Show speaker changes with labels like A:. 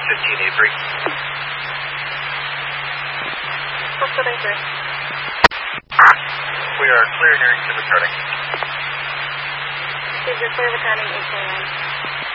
A: 15 Avery.
B: What's the Avery?
A: We are clear nearing to the turning.
B: Is your clear returning 829?